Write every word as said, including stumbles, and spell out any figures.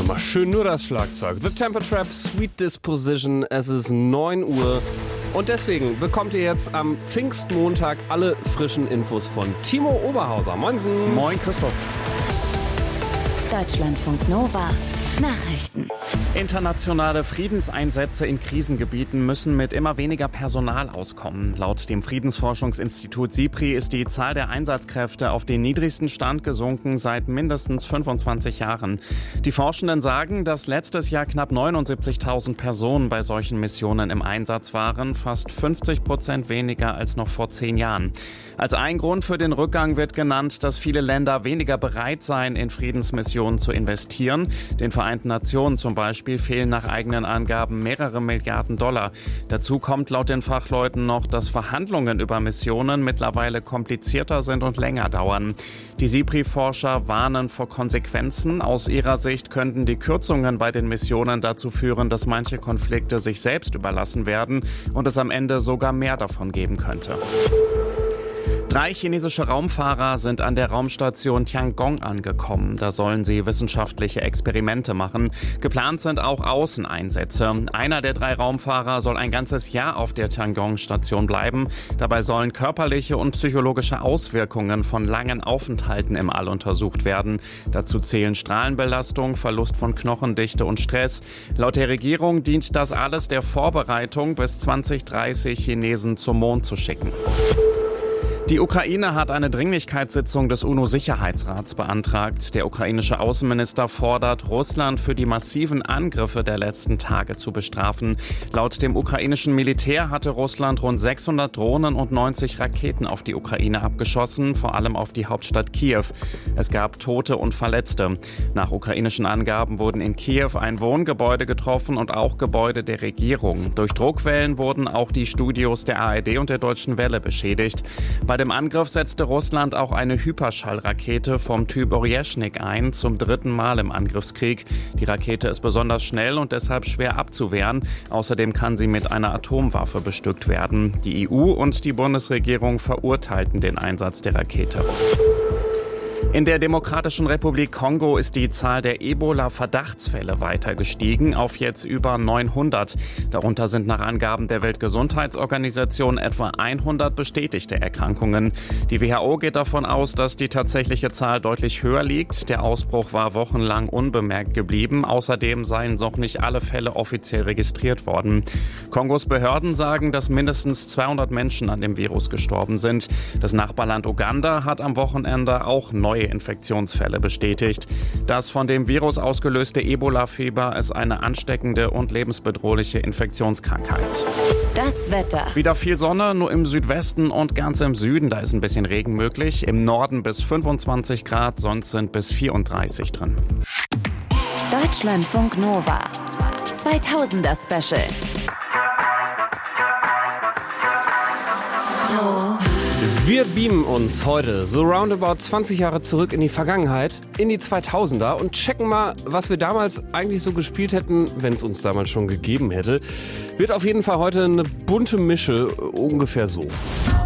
immer schön nur das Schlagzeug. The Temper Trap, Sweet Disposition. Es ist neun Uhr. Und deswegen bekommt ihr jetzt am Pfingstmontag alle frischen Infos von Timo Oberhauser. Moinsen. Moin, Christoph. Deutschlandfunk Nova. Nachrichten. Internationale Friedenseinsätze in Krisengebieten müssen mit immer weniger Personal auskommen. Laut dem Friedensforschungsinstitut SIPRI ist die Zahl der Einsatzkräfte auf den niedrigsten Stand gesunken seit mindestens fünfundzwanzig Jahren. Die Forschenden sagen, dass letztes Jahr knapp neunundsiebzigtausend Personen bei solchen Missionen im Einsatz waren, fast fünfzig Prozent weniger als noch vor zehn Jahren. Als ein Grund für den Rückgang wird genannt, dass viele Länder weniger bereit seien, in Friedensmissionen zu investieren. Den Vereinten Nationen zum Beispiel fehlen nach eigenen Angaben mehrere Milliarden Dollar. Dazu kommt laut den Fachleuten noch, dass Verhandlungen über Missionen mittlerweile komplizierter sind und länger dauern. Die SIPRI-Forscher warnen vor Konsequenzen. Aus ihrer Sicht könnten die Kürzungen bei den Missionen dazu führen, dass manche Konflikte sich selbst überlassen werden und es am Ende sogar mehr davon geben könnte. Drei chinesische Raumfahrer sind an der Raumstation Tiangong angekommen. Da sollen sie wissenschaftliche Experimente machen. Geplant sind auch Außeneinsätze. Einer der drei Raumfahrer soll ein ganzes Jahr auf der Tiangong-Station bleiben. Dabei sollen körperliche und psychologische Auswirkungen von langen Aufenthalten im All untersucht werden. Dazu zählen Strahlenbelastung, Verlust von Knochendichte und Stress. Laut der Regierung dient das alles der Vorbereitung, bis zwanzig dreißig Chinesen zum Mond zu schicken. Die Ukraine hat eine Dringlichkeitssitzung des UNO-Sicherheitsrats beantragt. Der ukrainische Außenminister fordert, Russland für die massiven Angriffe der letzten Tage zu bestrafen. Laut dem ukrainischen Militär hatte Russland rund sechshundert Drohnen und neunzig Raketen auf die Ukraine abgeschossen, vor allem auf die Hauptstadt Kiew. Es gab Tote und Verletzte. Nach ukrainischen Angaben wurden in Kiew ein Wohngebäude getroffen und auch Gebäude der Regierung. Durch Druckwellen wurden auch die Studios der A R D und der Deutschen Welle beschädigt. Bei dem Angriff setzte Russland auch eine Hyperschallrakete vom Typ Orjeschnik ein, zum dritten Mal im Angriffskrieg. Die Rakete ist besonders schnell und deshalb schwer abzuwehren. Außerdem kann sie mit einer Atomwaffe bestückt werden. Die E U und die Bundesregierung verurteilten den Einsatz der Rakete. In der Demokratischen Republik Kongo ist die Zahl der Ebola-Verdachtsfälle weiter gestiegen auf jetzt über neunhundert. Darunter sind nach Angaben der Weltgesundheitsorganisation etwa hundert bestätigte Erkrankungen. Die W H O geht davon aus, dass die tatsächliche Zahl deutlich höher liegt. Der Ausbruch war wochenlang unbemerkt geblieben. Außerdem seien noch nicht alle Fälle offiziell registriert worden. Kongos Behörden sagen, dass mindestens zweihundert Menschen an dem Virus gestorben sind. Das Nachbarland Uganda hat am Wochenende auch neue Infektionsfälle bestätigt. Das von dem Virus ausgelöste Ebola-Fieber ist eine ansteckende und lebensbedrohliche Infektionskrankheit. Das Wetter. Wieder viel Sonne, nur im Südwesten und ganz im Süden, da ist ein bisschen Regen möglich. Im Norden bis fünfundzwanzig Grad, sonst sind bis vierunddreißig drin. Deutschlandfunk Nova. zweitausender Special. Wir beamen uns heute so roundabout zwanzig Jahre zurück in die Vergangenheit, in die zweitausender und checken mal, was wir damals eigentlich so gespielt hätten, wenn es uns damals schon gegeben hätte. Wird auf jeden Fall heute eine bunte Mische, ungefähr so.